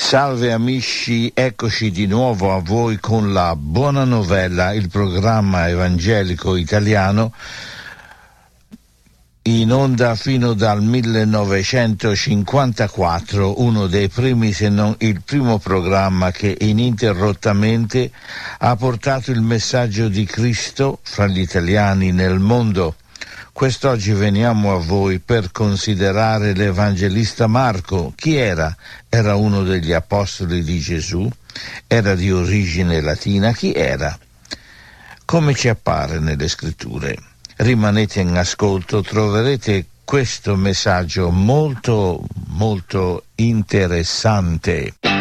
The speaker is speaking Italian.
Salve amici, eccoci di nuovo a voi con la Buona Novella, il programma evangelico italiano in onda fino dal 1954, uno dei primi, se non il primo programma che ininterrottamente ha portato il messaggio di Cristo fra gli italiani nel mondo. Quest'oggi veniamo a voi per considerare l'Evangelista Marco. Chi era? Era uno degli apostoli di Gesù? Era di origine latina? Chi era? Come ci appare nelle scritture? Rimanete in ascolto, troverete questo messaggio molto, molto interessante.